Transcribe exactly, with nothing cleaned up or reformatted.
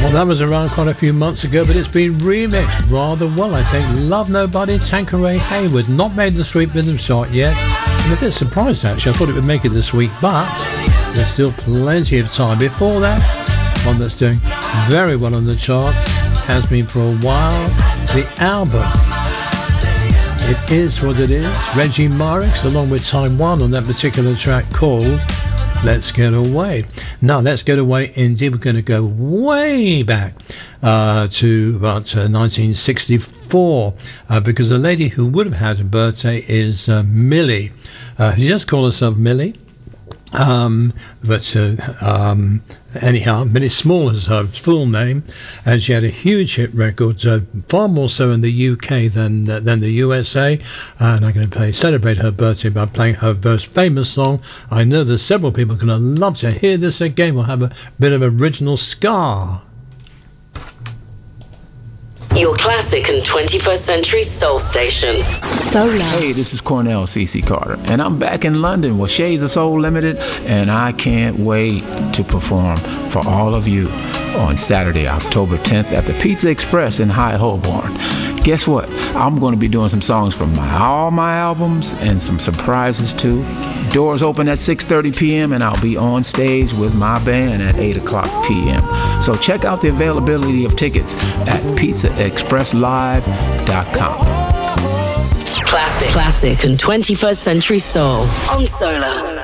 Well, that was around quite a few months ago, but it's been remixed rather well, I think. Love Nobody, Tanqueray Hayward. Not made the Sweet Rhythm chart yet. I'm a bit surprised, actually. I thought it would make it this week, but there's still plenty of time. Before that, one that's doing very well on the charts, has been for a while, the album. It is what it is. Reggie Marix, along with Taiwan on that particular track called Let's Get Away. Now, Let's Get Away, indeed, we're going to go way back uh, to about uh, nineteen sixty-four, uh, because the lady who would have had a birthday is uh, Millie. Uh, she just called herself Millie. Um, but uh, um, anyhow, Millie Small is her full name, and she had a huge hit record, uh, far more so in the U K than uh, than the U S A. And I'm going to play celebrate her birthday by playing her most famous song. I know there's several people going to love to hear this again. We'll have a bit of original ska. Your classic and twenty-first century soul station. Solar. Hey, this is Cornell C C Carter, and I'm back in London with Shades of Soul Limited, and I can't wait to perform for all of you on Saturday, October tenth at the Pizza Express in High Holborn. Guess what? I'm going to be doing some songs from my, all my albums and some surprises too. Doors open at six thirty p.m. and I'll be on stage with my band at eight o'clock p.m. So check out the availability of tickets at pizza express live dot com. Classic, classic and twenty-first century soul on Solar.